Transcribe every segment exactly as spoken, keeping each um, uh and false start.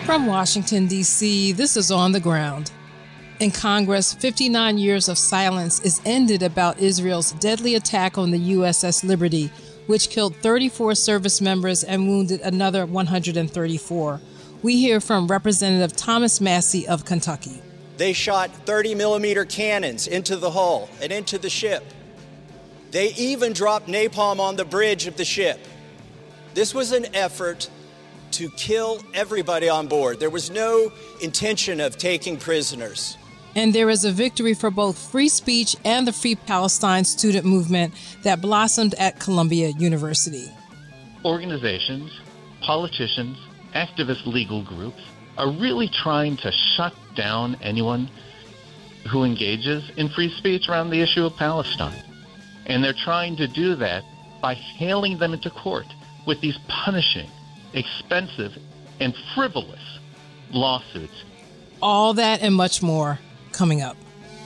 From Washington, D C, this is On the Ground. In Congress, fifty-nine years of silence is ended about Israel's deadly attack on the U S S Liberty, which killed thirty-four service members and wounded another one hundred thirty-four. We hear from Representative Thomas Massie of Kentucky. They shot thirty millimeter cannons into the hull and into the ship. They even dropped napalm on the bridge of the ship. This was an effort to kill everybody on board. There was no intention of taking prisoners. And there is a victory for both free speech and the Free Palestine student movement that blossomed at Columbia University. Organizations, politicians, activist legal groups are really trying to shut down anyone who engages in free speech around the issue of Palestine. And they're trying to do that by hailing them into court with these punishing, expensive, and frivolous lawsuits. All that and much more coming up.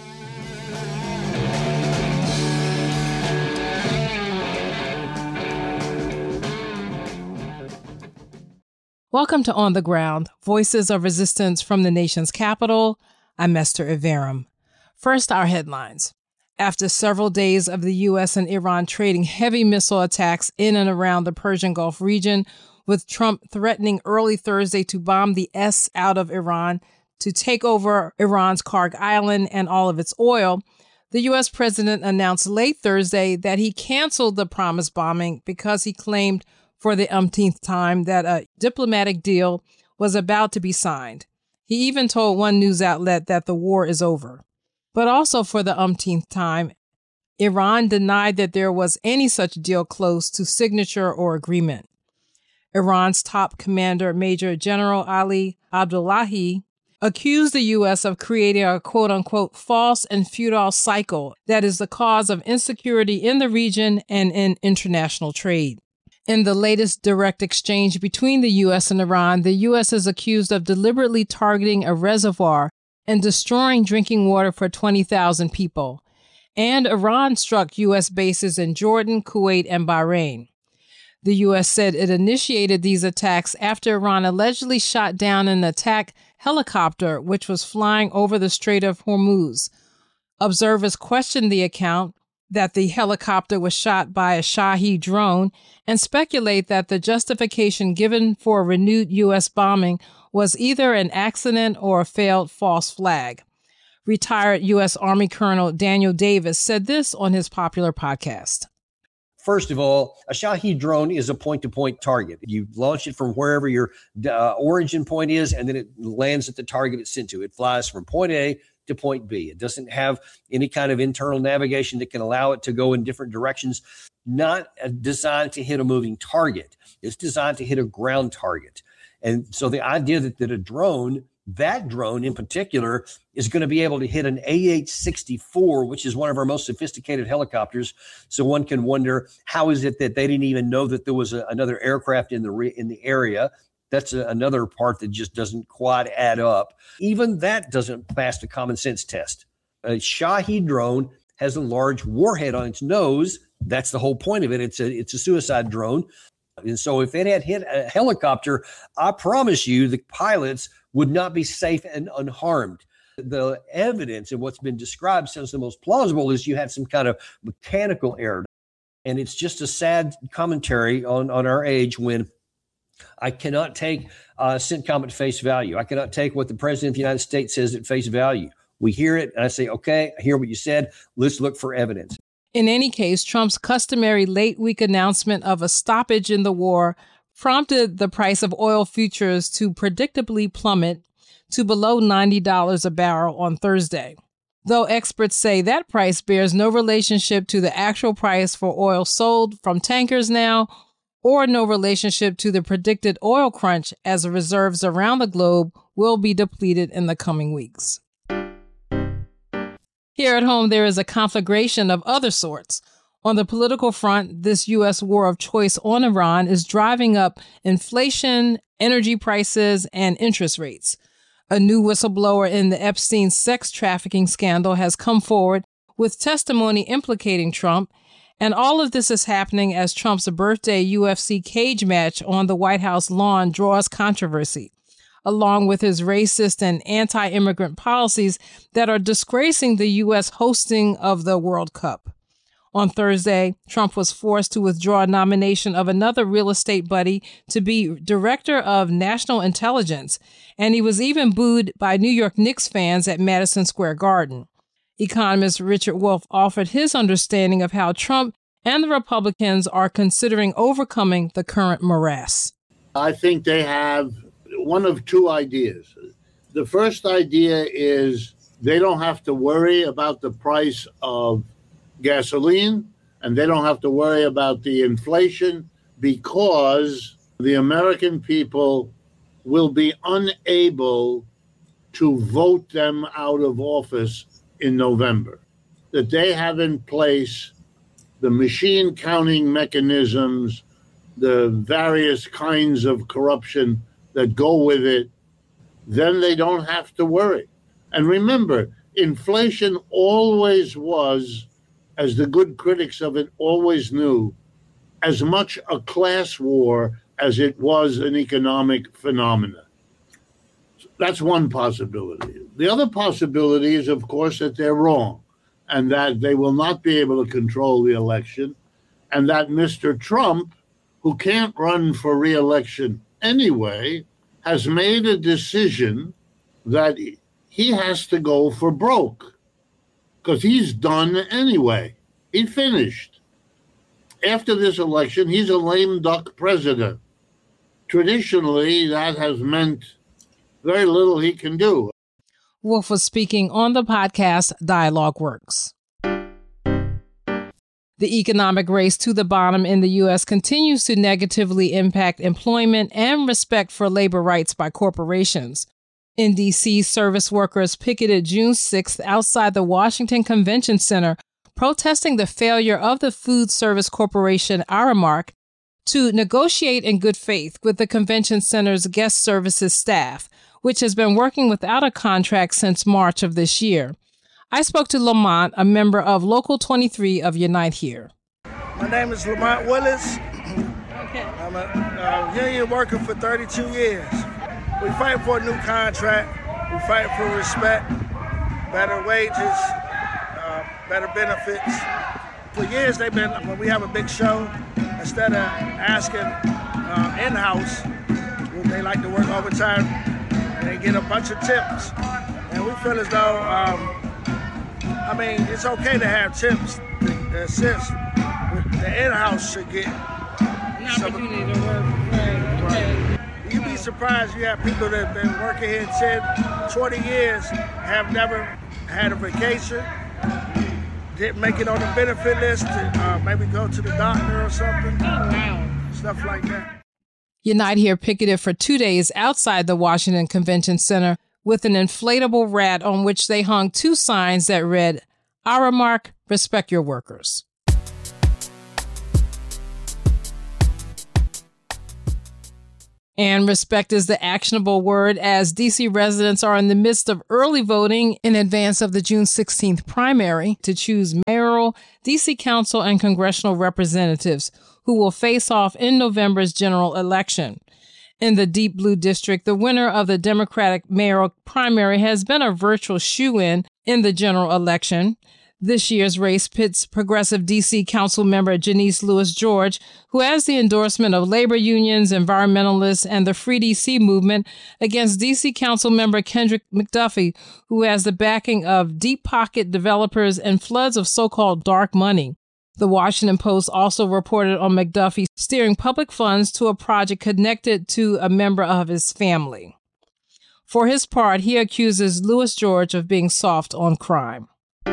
Welcome to On the Ground, Voices of Resistance from the nation's capital. I'm Esther Iverem. First, our headlines. After several days of the U S and Iran trading heavy missile attacks in and around the Persian Gulf region, with Trump threatening early Thursday to bomb the S out of Iran to take over Iran's Karg Island and all of its oil, the U S president announced late Thursday that he canceled the promised bombing because he claimed for the umpteenth time that a diplomatic deal was about to be signed. He even told one news outlet that the war is over. But also for the umpteenth time, Iran denied that there was any such deal close to signature or agreement. Iran's top commander, Major General Ali Abdullahi, accused the U S of creating a quote-unquote false and futile cycle that is the cause of insecurity in the region and in international trade. In the latest direct exchange between the U S and Iran, the U S is accused of deliberately targeting a reservoir and destroying drinking water for twenty thousand people. And Iran struck U S bases in Jordan, Kuwait, and Bahrain. The U S said it initiated these attacks after Iran allegedly shot down an attack helicopter which was flying over the Strait of Hormuz. Observers questioned the account that the helicopter was shot by a Shahed drone and speculate that the justification given for a renewed U S bombing was either an accident or a failed false flag. Retired U S Army Colonel Daniel Davis said this on his popular podcast. First of all, a Shahed drone is a point-to-point target. You launch it from wherever your uh, origin point is, and then it lands at the target it's sent to. It flies from point A to point B. It doesn't have any kind of internal navigation that can allow it to go in different directions. Not designed to hit a moving target. It's designed to hit a ground target. And so the idea that, that a drone, that drone in particular, is going to be able to hit an A H sixty-four, which is one of our most sophisticated helicopters. So one can wonder, how is it that they didn't even know that there was a, another aircraft in the re, in the area? That's a, another part that just doesn't quite add up. Even that doesn't pass the common sense test. A Shahed drone has a large warhead on its nose. That's the whole point of it. It's a it's a suicide drone. And so if it had hit a helicopter, I promise you the pilots would not be safe and unharmed. The evidence and what's been described sounds the most plausible is you had some kind of mechanical error. And it's just a sad commentary on, on our age when I cannot take uh, CENTCOM at face value. I cannot take what the president of the United States says at face value. We hear it and I say, okay, I hear what you said. Let's look for evidence. In any case, Trump's customary late week announcement of a stoppage in the war prompted the price of oil futures to predictably plummet to below ninety dollars a barrel on Thursday. Though experts say that price bears no relationship to the actual price for oil sold from tankers now, or no relationship to the predicted oil crunch as reserves around the globe will be depleted in the coming weeks. Here at home, there is a conflagration of other sorts. On the political front, this U S war of choice on Iran is driving up inflation, energy prices, and interest rates. A new whistleblower in the Epstein sex trafficking scandal has come forward with testimony implicating Trump, and all of this is happening as Trump's birthday U F C cage match on the White House lawn draws controversy. along with his racist and anti-immigrant policies that are disgracing the U S hosting of the World Cup. On Thursday, Trump was forced to withdraw a nomination of another real estate buddy to be director of national intelligence, and he was even booed by New York Knicks fans at Madison Square Garden. Economist Richard Wolff offered his understanding of how Trump and the Republicans are considering overcoming the current morass. I think they have one of two ideas. The first idea is they don't have to worry about the price of gasoline, and they don't have to worry about the inflation because the American people will be unable to vote them out of office in November. That they have in place the machine counting mechanisms, the various kinds of corruption that go with it, then they don't have to worry. And remember, inflation always was, as the good critics of it always knew, as much a class war as it was an economic phenomenon. That's one possibility. The other possibility is, of course, that they're wrong and that they will not be able to control the election, and that Mister Trump, who can't run for re-election anyway, has made a decision that he has to go for broke. Because he's done anyway. He finished. After this election, he's a lame duck president. Traditionally, that has meant very little he can do. Wolff was speaking on the podcast Dialogue Works. The economic race to the bottom in the U S continues to negatively impact employment and respect for labor rights by corporations. In D C, service workers picketed June sixth outside the Washington Convention Center, protesting the failure of the food service corporation Aramark to negotiate in good faith with the convention center's guest services staff, which has been working without a contract since March of this year. I spoke to Lamont, a member of Local twenty-three of Unite Here. My name is Lamont Willis. Okay. I'm a uh, union worker for thirty-two years. We fight for a new contract. We fight for respect, better wages, uh, better benefits. For years, they've been, when we have a big show, instead of asking uh, in-house, they like to work overtime, and they get a bunch of tips. And we feel as though, um, I mean, it's okay to have tips to assist. The in-house should get an opportunity to work. Right. Right. You'd be surprised. You have people that have been working here ten, twenty years, have never had a vacation, didn't make it on the benefit list, to, uh, maybe go to the doctor or something. Oh, wow. Stuff like that. Unite Here picketed for two days outside the Washington Convention Center with an inflatable rat on which they hung two signs that read, Aramark, respect your workers. And respect is the actionable word as D C residents are in the midst of early voting in advance of the June sixteenth primary to choose mayoral, D C council, and congressional representatives who will face off in November's general election. In the Deep Blue District, the winner of the Democratic mayoral primary has been a virtual shoo-in in the general election. This year's race pits progressive D C council member Janice Lewis George, who has the endorsement of labor unions, environmentalists, and the Free D C movement, against D C council member Kendrick McDuffie, who has the backing of deep pocket developers and floods of so-called dark money. The Washington Post also reported on McDuffie steering public funds to a project connected to a member of his family. For his part, he accuses Lewis George of being soft on crime.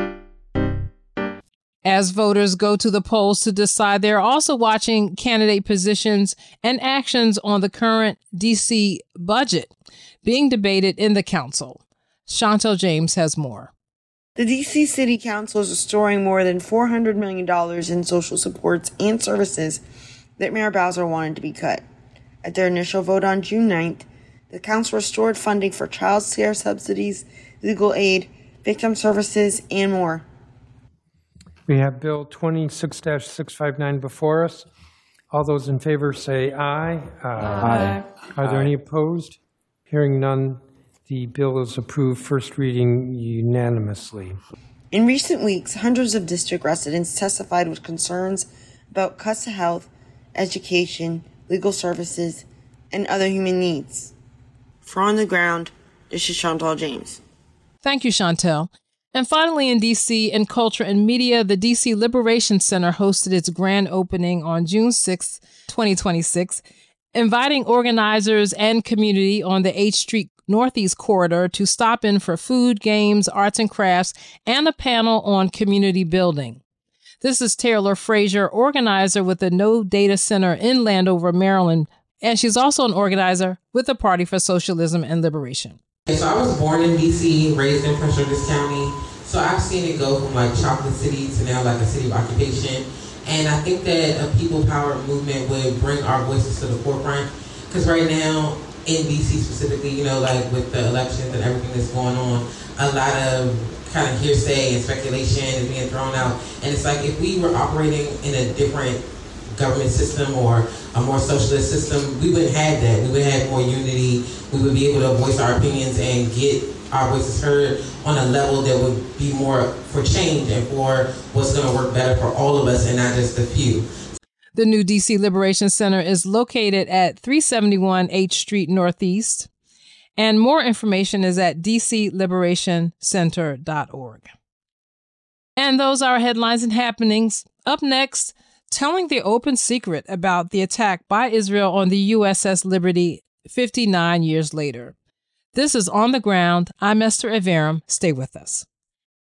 As voters go to the polls to decide, they're also watching candidate positions and actions on the current D C budget being debated in the council. Chantel James has more. The D C City Council is restoring more than four hundred million dollars in social supports and services that Mayor Bowser wanted to be cut. At their initial vote on June ninth, the council restored funding for child care subsidies, legal aid, victim services, and more. We have Bill twenty-six dash six five nine before us. All those in favor say aye. Aye. Are there aye. any opposed? Hearing none, the bill is approved first reading unanimously. In recent weeks, hundreds of district residents testified with concerns about cuts to health, education, legal services, and other human needs. For On the Ground, this is Chantal James. Thank you, Chantel. And finally, in D C, in culture and media, the D C Liberation Center hosted its grand opening on June sixth, twenty twenty-six, inviting organizers and community on the H Street Northeast corridor to stop in for food, games, arts and crafts, and a panel on community building. This is Taylor Frazier, organizer with the No Data Center in Landover, Maryland, and she's also an organizer with the Party for Socialism and Liberation. So I was born in D C, raised in Prince George's County, so I've seen it go from like chocolate city to now like a city of occupation. And I think that a people power movement would bring our voices to the forefront. Because right now, in D C specifically, you know, like with the elections and everything that's going on, a lot of kind of hearsay and speculation is being thrown out. And it's like if we were operating in a different government system or a more socialist system, we wouldn't have that. We would have more unity. We would be able to voice our opinions and get our voices heard on a level that would be more for change and for what's going to work better for all of us and not just a few. The new D C Liberation Center is located at three seventy-one H Street Northeast, and more information is at d c liberation center dot org. And those are our headlines and happenings. Up next, telling the open secret about the attack by Israel on the U S S Liberty fifty-nine years later. This is On the Ground. I'm Esther Averum. Stay with us.